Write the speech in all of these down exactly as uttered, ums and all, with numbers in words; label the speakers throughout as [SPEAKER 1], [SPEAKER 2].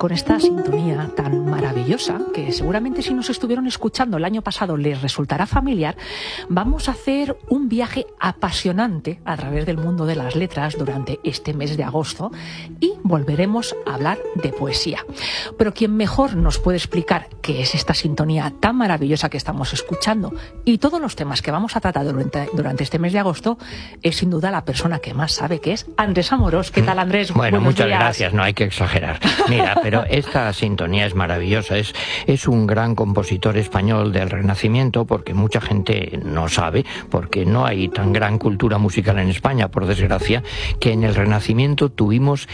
[SPEAKER 1] con esta sintonía tan maravillosa, que seguramente si nos estuvieron escuchando el año pasado les resultará familiar, vamos a hacer un viaje apasionante a través del mundo de las letras durante este mes de agosto y volveremos a hablar de poesía. Pero quien mejor nos puede explicar qué es esta sintonía tan maravillosa que estamos escuchando y todos los temas que vamos a tratar durante, durante este mes de agosto es sin duda la persona que más sabe, que es Andrés Amorós. ¿Qué tal, Andrés?
[SPEAKER 2] Bueno,
[SPEAKER 1] Buenos
[SPEAKER 2] muchas
[SPEAKER 1] días.
[SPEAKER 2] gracias, no hay que exagerar. Mira, pero esta sintonía es maravillosa, es, es un gran compositor español del Renacimiento, porque mucha gente no sabe, porque no hay tan gran cultura musical en España, por desgracia, que en el Renacimiento tuvimos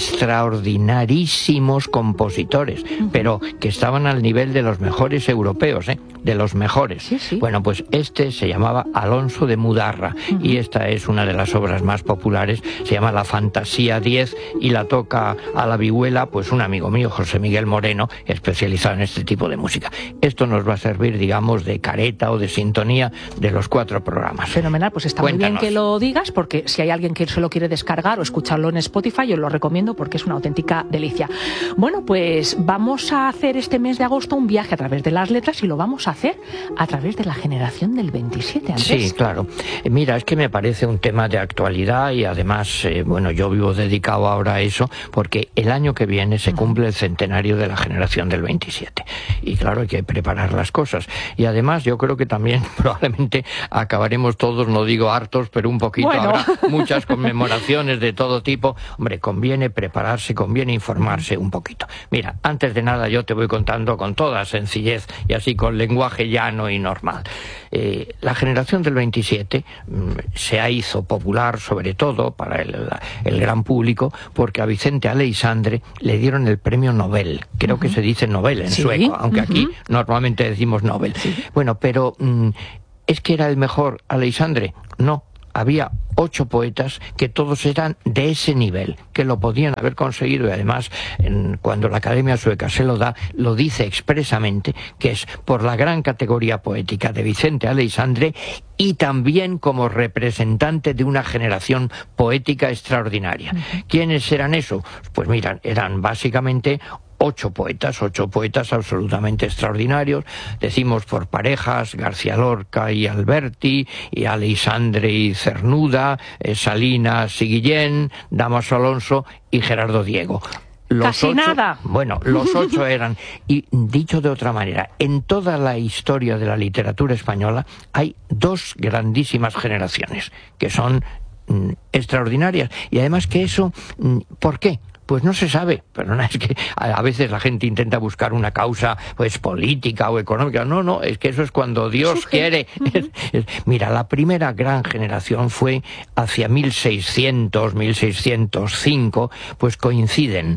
[SPEAKER 2] extraordinarísimos compositores, uh-huh. pero que estaban al nivel de los mejores europeos, ¿eh? de los mejores.
[SPEAKER 1] Sí, sí.
[SPEAKER 2] Bueno, pues este se llamaba Alonso de Mudarra, uh-huh. y esta es una de las obras más populares, se llama La Fantasía diez, y la toca a la vihuela pues un amigo mío, José Miguel Moreno, especializado en este tipo de música. Esto nos va a servir, digamos, de careta o de sintonía de los cuatro programas.
[SPEAKER 1] Fenomenal, pues está
[SPEAKER 2] Cuéntanos.
[SPEAKER 1] Muy bien que lo digas, porque si hay alguien que se lo quiere descargar o escucharlo en Spotify, yo lo recomiendo porque es una auténtica delicia. Bueno, pues vamos a hacer este mes de agosto un viaje a través de las letras y lo vamos a hacer a través de la generación del veintisiete, Andrés.
[SPEAKER 2] Sí, claro. Mira, es que me parece un tema de actualidad y además, eh, bueno, yo vivo dedicado ahora a eso porque el año que viene se cumple el centenario de la generación del veintisiete. Y claro, hay que preparar las cosas. Y además yo creo que también probablemente acabaremos todos, no digo hartos, pero un poquito,
[SPEAKER 1] bueno.
[SPEAKER 2] habrá muchas conmemoraciones de todo tipo. Hombre, conviene prepararse, conviene informarse un poquito. Mira, antes de nada yo te voy contando con toda sencillez y así con lenguaje llano y normal. Eh, la generación del veintisiete mmm, se hizo popular sobre todo para el, el gran público porque a Vicente Aleixandre le dieron el premio Nobel. Creo uh-huh. que se dice Nobel en
[SPEAKER 1] sí.
[SPEAKER 2] sueco, aunque uh-huh. aquí normalmente decimos Nobel.
[SPEAKER 1] Sí.
[SPEAKER 2] Bueno, pero mmm, ¿es que era el mejor Aleixandre? No. Había ocho poetas que todos eran de ese nivel, que lo podían haber conseguido y además en, cuando la Academia Sueca se lo da, lo dice expresamente, que es por la gran categoría poética de Vicente Aleixandre y también como representante de una generación poética extraordinaria. Uh-huh. ¿Quiénes eran esos? Pues miran, eran básicamente ocho poetas, ocho poetas absolutamente extraordinarios. Decimos por parejas, García Lorca y Alberti, y Aleixandre y Cernuda, eh, Salinas y Guillén, Dámaso Alonso y Gerardo Diego. Los
[SPEAKER 1] Casi
[SPEAKER 2] ocho,
[SPEAKER 1] nada.
[SPEAKER 2] Bueno, los ocho eran, y dicho de otra manera, en toda la historia de la literatura española hay dos grandísimas generaciones, que son mm, extraordinarias, y además que eso, mm, ¿por qué? Pues no se sabe, pero no, es que a veces la gente intenta buscar una causa pues política o económica. No, no, es que eso es cuando Dios sí, quiere. Uh-huh. es, es, mira, la primera gran generación fue hacia mil seiscientos, mil seiscientos cinco, pues coinciden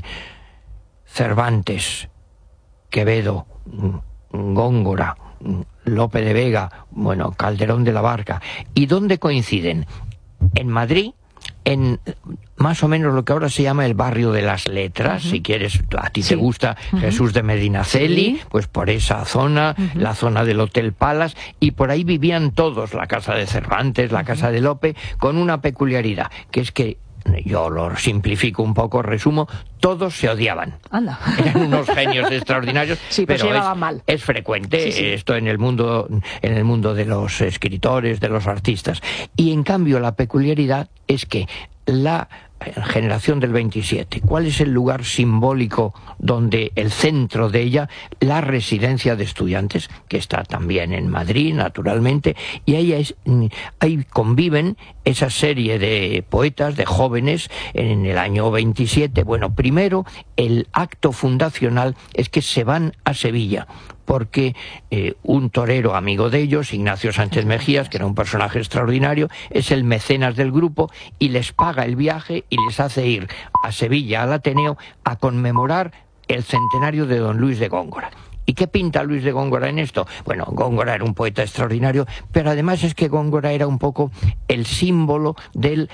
[SPEAKER 2] Cervantes, Quevedo, Góngora, Lope de Vega, bueno, Calderón de la Barca. ¿Y dónde coinciden? En Madrid, en más o menos lo que ahora se llama el barrio de las letras. Uh-huh. Si quieres, a ti sí. te gusta uh-huh. Jesús de Medinaceli, sí. pues por esa zona, uh-huh. la zona del Hotel Palace, y por ahí vivían todos, la casa de Cervantes, la uh-huh. casa de Lope, con una peculiaridad, que es que, yo lo simplifico un poco, resumo, todos se odiaban.
[SPEAKER 1] Anda.
[SPEAKER 2] Eran unos genios extraordinarios,
[SPEAKER 1] sí, pues
[SPEAKER 2] pero
[SPEAKER 1] es,
[SPEAKER 2] mal. es frecuente sí, sí. esto en el mundo, en el mundo de los escritores, de los artistas. Y en cambio la peculiaridad es que la generación del veintisiete, ¿cuál es el lugar simbólico donde el centro de ella? La residencia de estudiantes, que está también en Madrid, naturalmente, y ahí, es, ahí conviven esa serie de poetas, de jóvenes, en el año veintisiete. Bueno, primero, el acto fundacional es que se van a Sevilla, porque eh, un torero amigo de ellos, Ignacio Sánchez Mejías, que era un personaje extraordinario, es el mecenas del grupo y les paga el viaje y les hace ir a Sevilla, al Ateneo, a conmemorar el centenario de don Luis de Góngora. ¿Y qué pinta Luis de Góngora en esto? Bueno, Góngora era un poeta extraordinario, pero además es que Góngora era un poco el símbolo del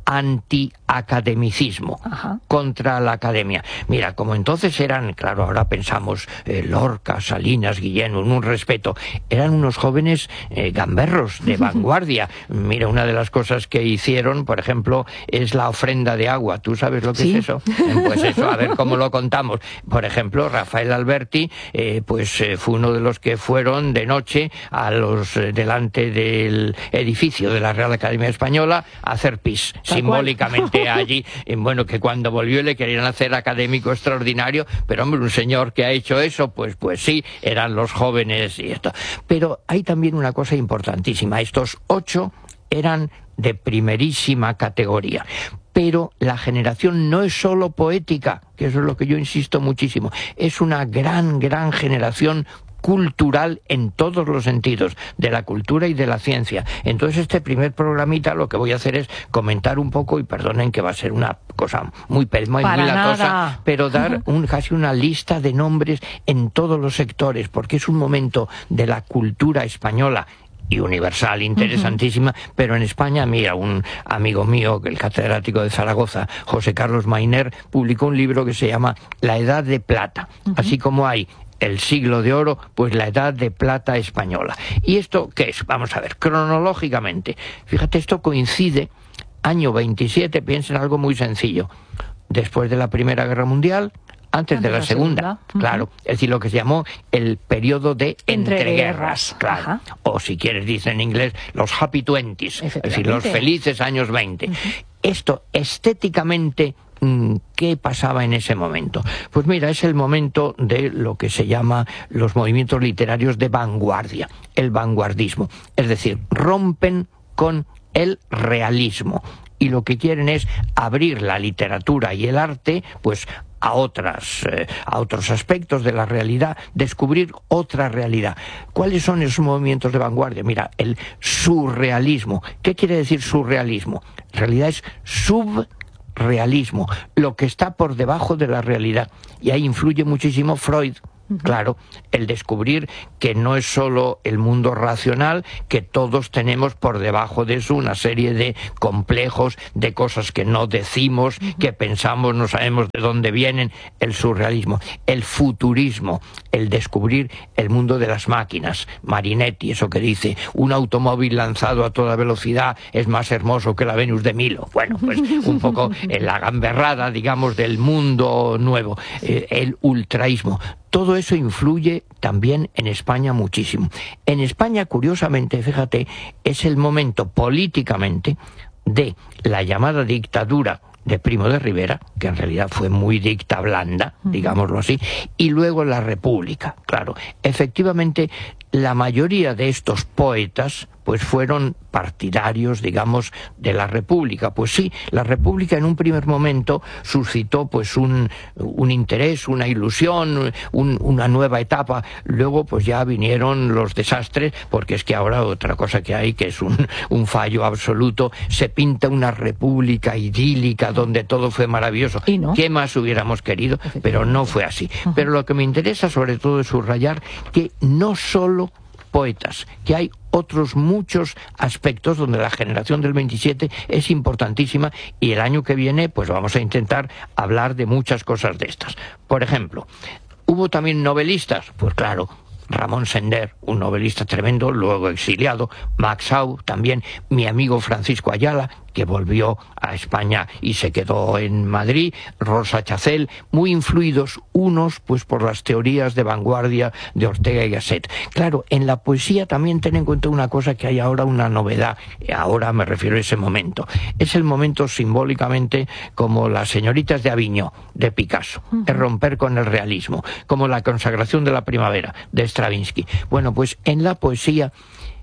[SPEAKER 2] antiacademicismo, Ajá. contra la academia. Mira, como entonces eran, claro, ahora pensamos eh, Lorca, Salinas, Guillén, un respeto, eran unos jóvenes eh, gamberros de vanguardia. Mira, una de las cosas que hicieron, por ejemplo, es la ofrenda de agua. ¿Tú sabes lo que ¿Sí? es eso? Pues eso, a ver cómo lo contamos. Por ejemplo, Rafael Alberti, eh, pues eh, fue uno de los que fueron de noche a los eh, delante del edificio de la Real Academia Española a hacer pis, simbólicamente allí. Y bueno, que cuando volvió le querían hacer académico extraordinario, pero hombre, un señor que ha hecho eso, pues, pues sí, eran los jóvenes y esto. Pero hay también una cosa importantísima. Estos ocho eran de primerísima categoría. Pero la generación no es solo poética, que eso es lo que yo insisto muchísimo, es una gran, gran generación cultural en todos los sentidos, de la cultura y de la ciencia. Entonces este primer programita lo que voy a hacer es comentar un poco, y perdonen que va a ser una cosa muy, muy, muy latosa, pero dar un, casi una lista de nombres en todos los sectores, porque es un momento de la cultura española y universal, interesantísima, uh-huh. pero en España, mira, un amigo mío, el catedrático de Zaragoza, José Carlos Mainer, publicó un libro que se llama La Edad de Plata, uh-huh. así como hay el siglo de oro, pues la edad de plata española. ¿Y esto qué es? Vamos a ver, cronológicamente, fíjate, esto coincide, año veintisiete, piensa en algo muy sencillo, después de la Primera Guerra Mundial, antes, antes de la, la segunda, segunda. Uh-huh. claro, es decir, lo que se llamó el periodo de entreguerras, claro, Ajá. o si quieres dice en inglés, los happy twenties, es decir, los felices años veinte. Uh-huh. Esto estéticamente, ¿qué pasaba en ese momento? Pues mira, es el momento de lo que se llama los movimientos literarios de vanguardia, el vanguardismo, es decir, rompen con el realismo y lo que quieren es abrir la literatura y el arte, pues a otras, eh, a otros aspectos de la realidad, descubrir otra realidad. ¿Cuáles son esos movimientos de vanguardia? Mira, el surrealismo. ¿Qué quiere decir surrealismo? En realidad es subrealismo, lo que está por debajo de la realidad. Y ahí influye muchísimo Freud. Claro, el descubrir que no es solo el mundo racional, que todos tenemos por debajo de eso una serie de complejos, de cosas que no decimos, uh-huh. que pensamos, no sabemos de dónde vienen, el surrealismo, el futurismo, el descubrir el mundo de las máquinas, Marinetti, eso que dice, un automóvil lanzado a toda velocidad es más hermoso que la Venus de Milo. Bueno, pues un poco en la gamberrada, digamos, del mundo nuevo, eh, el ultraísmo. Todo eso influye también en España muchísimo. En España, curiosamente, fíjate, es el momento políticamente de la llamada dictadura de Primo de Rivera, que en realidad fue muy dicta blanda, digámoslo así, y luego la República. Claro, efectivamente, la mayoría de estos poetas pues fueron partidarios, digamos, de la República. Pues sí, la República en un primer momento suscitó pues un, un interés, una ilusión, un, una nueva etapa. Luego pues ya vinieron los desastres, porque es que ahora otra cosa que hay, que es un, un fallo absoluto, se pinta una república idílica donde todo fue maravilloso. ¿Y no? ¿Qué más hubiéramos querido? Pero no fue así. Uh-huh. Pero lo que me interesa sobre todo es subrayar que no solo poetas, que hay otros muchos aspectos donde la generación del veintisiete es importantísima, y el año que viene pues vamos a intentar hablar de muchas cosas de estas. Por ejemplo, ¿hubo también novelistas? Pues claro, Ramón Sender, un novelista tremendo, luego exiliado, Max Au también, mi amigo Francisco Ayala, que volvió a España y se quedó en Madrid, Rosa Chacel, muy influidos unos pues por las teorías de vanguardia de Ortega y Gasset. Claro, en la poesía también ten en cuenta una cosa, que hay ahora una novedad, ahora me refiero a ese momento, es el momento simbólicamente como las señoritas de Aviñó, de Picasso, uh-huh. es romper con el realismo, como la consagración de la primavera, de Stravinsky. Bueno, pues en la poesía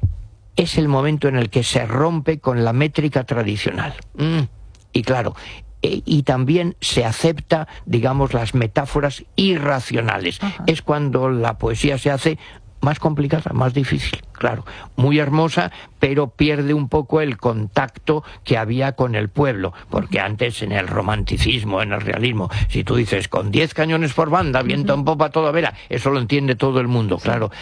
[SPEAKER 2] es el momento en el que se rompe con la métrica tradicional. Mm. Y claro, e, y también se acepta, digamos, las metáforas irracionales. Ajá. Es cuando la poesía se hace más complicada, más difícil, claro, muy hermosa, pero pierde un poco el contacto que había con el pueblo, porque antes en el romanticismo, en el realismo, si tú dices con diez cañones por banda, viento en popa toda vela, eso lo entiende todo el mundo, claro.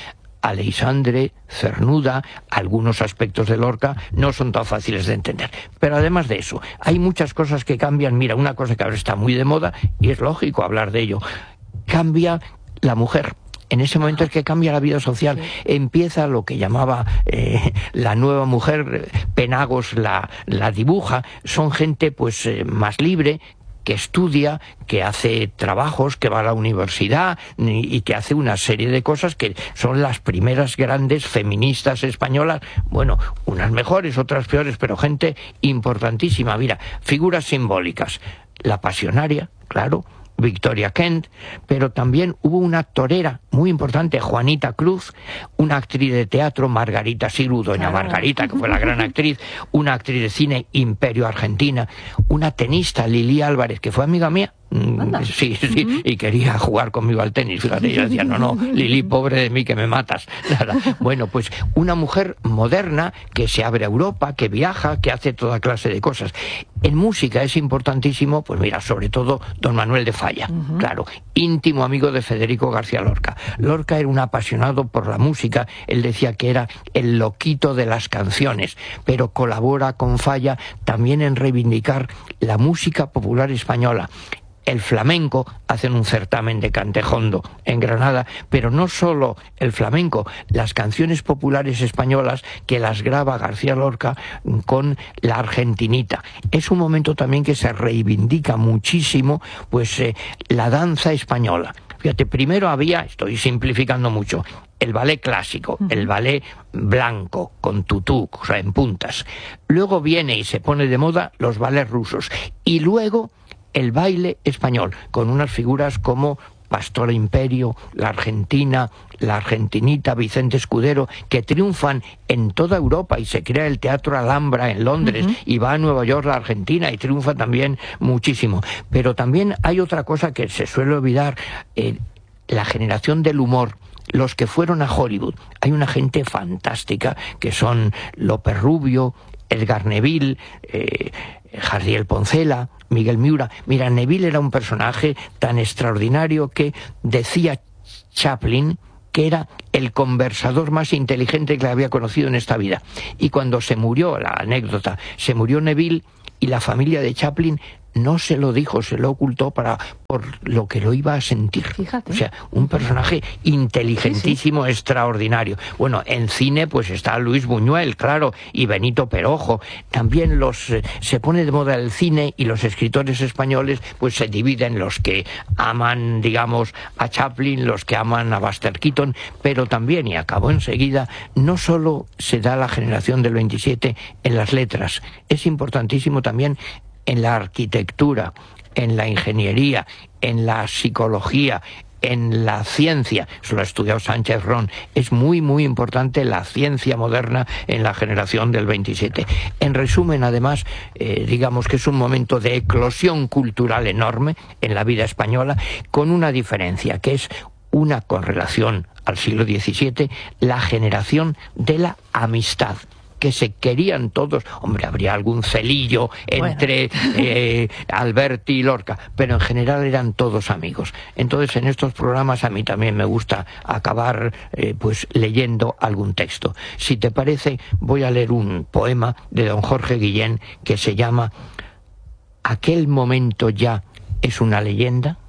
[SPEAKER 2] Aleixandre, Cernuda, algunos aspectos de Lorca no son tan fáciles de entender. Pero además de eso, hay muchas cosas que cambian. Mira, una cosa que ahora está muy de moda, y es lógico hablar de ello, cambia la mujer. En ese momento es que cambia la vida social, sí. Empieza lo que llamaba eh, la nueva mujer, Penagos la, la dibuja, son gente pues eh, más libre, que estudia, que hace trabajos, que va a la universidad y, y que hace una serie de cosas que son las primeras grandes feministas españolas, bueno, unas mejores, otras peores, pero gente importantísima. Mira, figuras simbólicas, la Pasionaria, claro, Victoria Kent, pero también hubo una torera muy importante, Juanita Cruz, una actriz de teatro, Margarita Siru, doña claro. Margarita, que fue la gran actriz, una actriz de cine, Imperio Argentina, una tenista, Lili Álvarez, que fue amiga mía. Anda. Sí, sí, uh-huh. Y quería jugar conmigo al tenis, fíjate, yo decía, no, no, Lili, pobre de mí, que me matas. Nada. Bueno, pues una mujer moderna que se abre a Europa, que viaja, que hace toda clase de cosas. En música es importantísimo, pues mira, sobre todo don Manuel de Falla, uh-huh. Claro, íntimo amigo de Federico García Lorca. Lorca era un apasionado por la música, él decía que era el loquito de las canciones, pero colabora con Falla también en reivindicar la música popular española. El flamenco, hacen un certamen de cantejondo en Granada, pero no solo el flamenco, las canciones populares españolas que las graba García Lorca con la argentinita. Es un momento también que se reivindica muchísimo pues eh, la danza española. Fíjate, primero había, estoy simplificando mucho, el ballet clásico, uh-huh. El ballet blanco, con tutú, o sea, en puntas. Luego viene y se pone de moda los ballets rusos. Y luego el baile español, con unas figuras como Pastora Imperio, la Argentina, la Argentinita, Vicente Escudero, que triunfan en toda Europa y se crea el Teatro Alhambra en Londres, uh-huh. Y va a Nueva York la Argentina y triunfa también muchísimo. Pero también hay otra cosa que se suele olvidar, eh, la generación del humor. Los que fueron a Hollywood, hay una gente fantástica que son López Rubio, Edgar Neville, eh, Jardiel Poncela, Miguel Miura. Mira, Neville era un personaje tan extraordinario que decía Chaplin que era el conversador más inteligente que había conocido en esta vida. Y cuando se murió, la anécdota, se murió Neville y la familia de Chaplin no se lo dijo, se lo ocultó para por lo que lo iba a sentir. Fíjate. O sea, un personaje inteligentísimo, sí, sí. Extraordinario. Bueno, en cine pues está Luis Buñuel, claro, y Benito Perojo. También los eh, se pone de moda el cine y los escritores españoles pues se dividen, los que aman, digamos, a Chaplin, los que aman a Buster Keaton, pero también, y acabó enseguida, no solo se da la generación del veintisiete en las letras, es importantísimo también en la arquitectura, en la ingeniería, en la psicología, en la ciencia. Eso lo ha estudiado Sánchez Ron. Es muy, muy importante la ciencia moderna en la generación del veintisiete. En resumen, además, eh, digamos que es un momento de eclosión cultural enorme en la vida española, con una diferencia, que es una correlación al siglo diecisiete, la generación de la amistad, que se querían todos. Hombre, habría algún celillo entre bueno. eh, Alberti y Lorca, pero en general eran todos amigos. Entonces, en estos programas a mí también me gusta acabar eh, pues leyendo algún texto. Si te parece, voy a leer un poema de don Jorge Guillén que se llama Aquel momento ya es una leyenda.